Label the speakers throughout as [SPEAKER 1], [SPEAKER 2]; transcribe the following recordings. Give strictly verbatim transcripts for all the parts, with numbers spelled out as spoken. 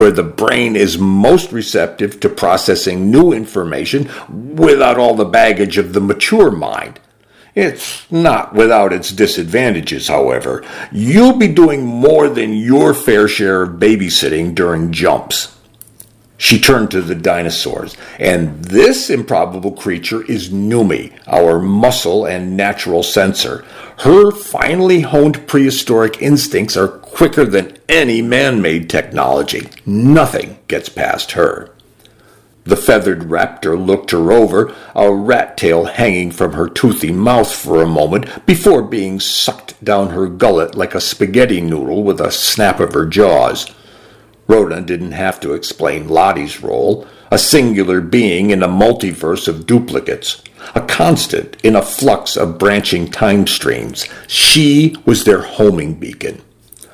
[SPEAKER 1] where the brain is most receptive to processing new information without all the baggage of the mature mind. It's not without its disadvantages, however. You'll be doing more than your fair share of babysitting during jumps. She turned to the dinosaurs, and this improbable creature is Numi, our muscle and natural sensor. Her finely honed prehistoric instincts are quicker than any man-made technology. Nothing gets past her. The feathered raptor looked her over, a rat tail hanging from her toothy mouth for a moment before being sucked down her gullet like a spaghetti noodle with a snap of her jaws. Rhoda didn't have to explain Lottie's role, a singular being in a multiverse of duplicates, a constant in a flux of branching time streams. She was their homing beacon.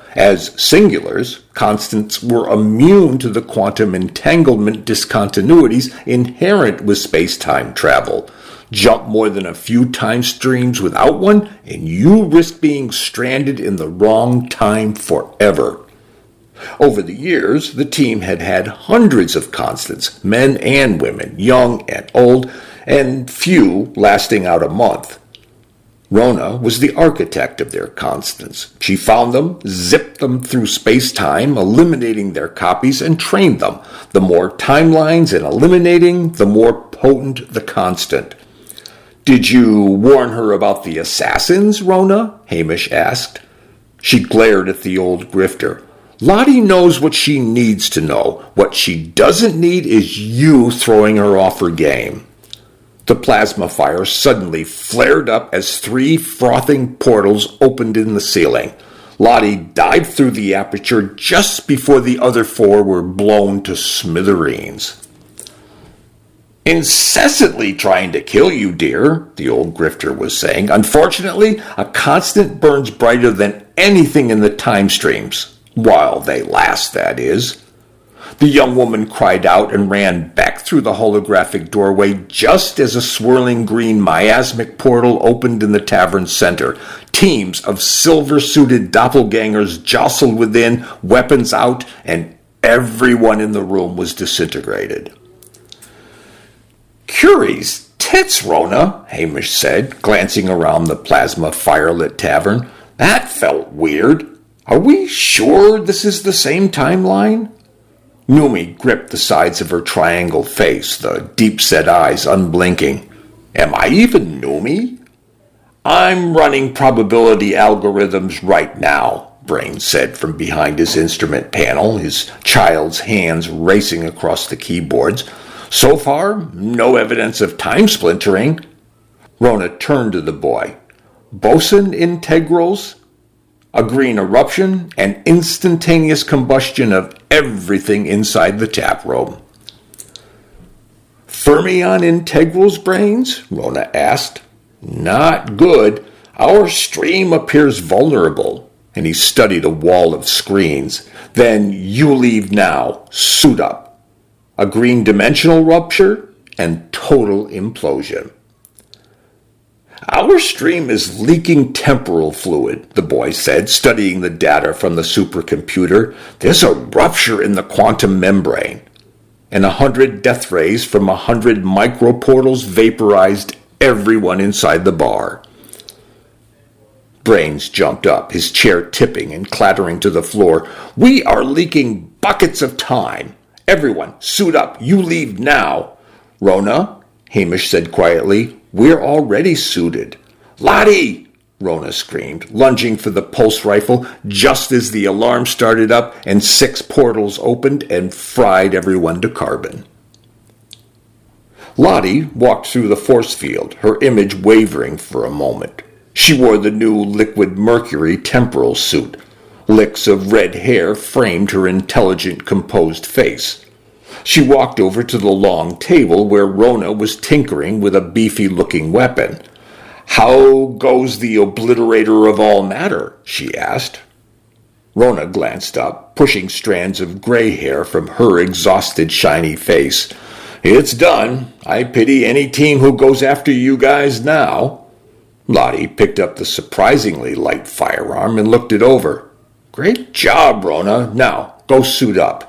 [SPEAKER 1] As singulars, constants were immune to the quantum entanglement discontinuities inherent with space-time travel. Jump more than a few time streams without one, and you risk being stranded in the wrong time forever. Over the years, the team had had hundreds of constants, men and women, young and old, and few lasting out a month. Rona was the architect of their constants. She found them, zipped them through space-time, eliminating their copies, and trained them. The more timelines in eliminating, the more potent the constant. "Did you warn her about the assassins, Rona?" Hamish asked. She glared at the old grifter. "Lottie knows what she needs to know. What she doesn't need is you throwing her off her game." The plasma fire suddenly flared up as three frothing portals opened in the ceiling. Lottie dived through the aperture just before the other four were blown to smithereens. "Incessantly trying to kill you, dear," the old grifter was saying. "Unfortunately, a constant burns brighter than anything in the time streams. While they last, that is." The young woman cried out and ran back through the holographic doorway just as a swirling green miasmic portal opened in the tavern's center. Teams of silver-suited doppelgangers jostled within, weapons out, and everyone in the room was disintegrated. "Curie's tits, Rona," Hamish said, glancing around the plasma firelit tavern. "That felt weird. Are we sure this is the same timeline?" Numi gripped the sides of her triangle face, the deep-set eyes unblinking. "Am I even Numi?" "I'm running probability algorithms right now," Brain said from behind his instrument panel, his child's hands racing across the keyboards. "So far, no evidence of time splintering." Rona turned to the boy. "Boson integrals? A green eruption, and instantaneous combustion of everything inside the tap room." "Fermion integrals, Brains?" Rona asked. "Not good. Our stream appears vulnerable." And he studied a wall of screens. "Then you leave now. Suit up. A green dimensional rupture and total implosion." "Our stream is leaking temporal fluid," the boy said, studying the data from the supercomputer. "There's a rupture in the quantum membrane." And a hundred death rays from a hundred microportals vaporized everyone inside the bar. Brains jumped up, his chair tipping and clattering to the floor. "We are leaking buckets of time. Everyone, suit up. You leave now." "Rona," Hamish said quietly, "we're already suited." "Lottie!" Rona screamed, lunging for the pulse rifle just as the alarm started up and six portals opened and fried everyone to carbon. Lottie walked through the force field, her image wavering for a moment. She wore the new liquid mercury temporal suit. Licks of red hair framed her intelligent, composed face. She walked over to the long table where Rona was tinkering with a beefy-looking weapon. "How goes the obliterator of all matter?" she asked. Rona glanced up, pushing strands of gray hair from her exhausted, shiny face. "It's done. I pity any team who goes after you guys now." Lottie picked up the surprisingly light firearm and looked it over. "Great job, Rona. Now, go suit up."